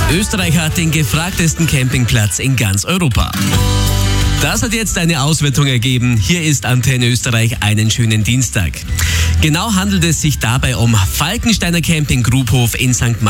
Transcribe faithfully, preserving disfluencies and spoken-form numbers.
Österreich hat den gefragtesten Campingplatz in ganz Europa. Das hat jetzt eine Auswertung ergeben. Hier ist Antenne Österreich, einen schönen Dienstag. Genau handelt es sich dabei um Falkensteiner Camping Grubhof in Sankt